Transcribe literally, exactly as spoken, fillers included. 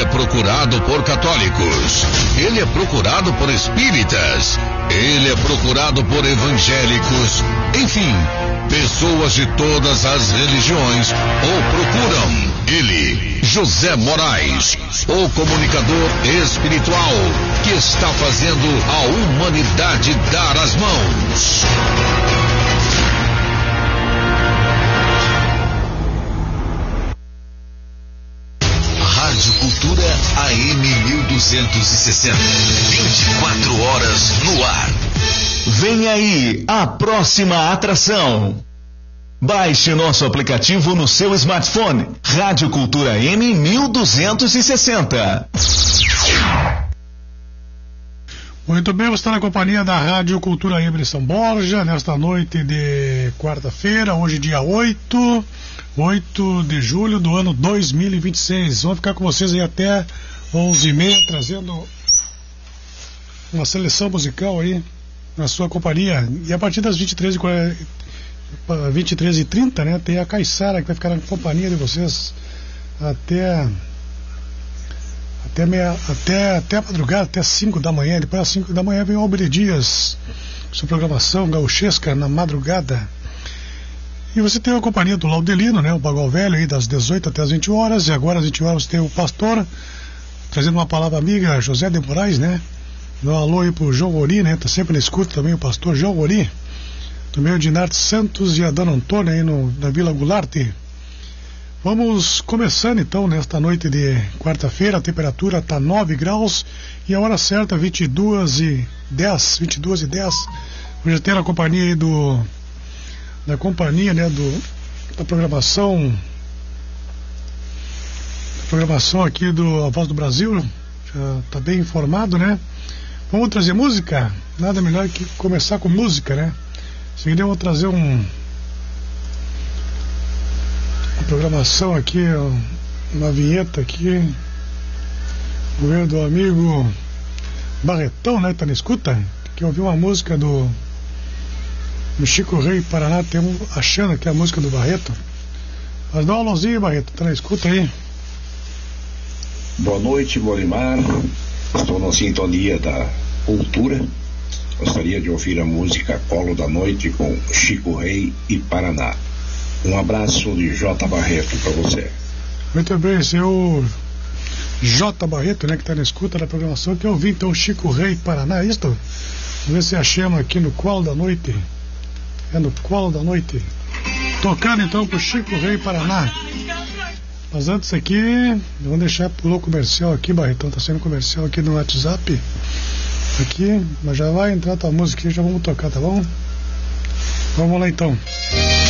procurado por católicos, ele é procurado por espíritas, ele é procurado por evangélicos, enfim, pessoas de todas as religiões o procuram. Ele, José Moraes, o comunicador espiritual que está fazendo a humanidade dar as mãos. Rádio Cultura A M mil duzentos e sessenta, vinte e quatro horas no ar. Vem aí a próxima atração. Baixe nosso aplicativo no seu smartphone. Rádio Cultura A M mil duzentos e sessenta. Muito bem, você está na companhia da Rádio Cultura A M de São Borja, nesta noite de quarta-feira, hoje dia oito, oito de julho do ano dois mil e vinte e seis. Vamos ficar com vocês aí até onze e meia, trazendo uma seleção musical aí na sua companhia. E a partir das vinte e três e trinta, né, tem a Caissara que vai ficar na companhia de vocês até até meia, até até a madrugada, até cinco da manhã. Depois às cinco da manhã vem o Alber Dias, sua programação gauchesca na madrugada. E você tem a companhia do Laudelino, né, o Bagual Velho aí das dezoito até as vinte horas, e agora às vinte horas você tem o Pastor trazendo uma palavra amiga, José de Moraes, né? Um alô aí pro João Ori, né? Tá sempre na escuta também o Pastor João Ori. Também o Dinarte Santos e a Dona Antônia aí no, na Vila Goulart. Vamos começando então nesta noite de quarta-feira. A temperatura está nove graus e a hora certa vinte e duas e dez. vinte e duas e dez. Hoje tem a companhia aí do da companhia, né, do da programação da programação aqui do A Voz do Brasil. Já está bem informado, né? Vamos trazer música? Nada melhor que começar com música, né? Em seguida eu vou trazer um uma programação aqui, uma vinheta aqui, o meu do amigo Barretão, né, tá na escuta, que ouviu uma música do, do Chico Rei Paraná, temos achando aqui a música do Barreto. Mas dá um alôzinho, Barreto, tá na escuta aí. Boa noite, Bolimar, estou na sintonia da Cultura. Gostaria de ouvir a música Colo da Noite com Chico Rei e Paraná. Um abraço de J. Barreto para você. Muito bem, esse é o J. Barreto, né, que está na escuta da programação. Que eu ouvi então Chico Rei e Paraná, é isso? Vamos ver se achamos aqui no Colo da Noite. É no Colo da Noite. Tocando então pro Chico Rei e Paraná. Mas antes aqui, vamos deixar pro comercial aqui, Barretão, tá sendo comercial aqui no WhatsApp. Aqui, mas já vai entrar tua música aqui, já vamos tocar, tá bom? Vamos lá então.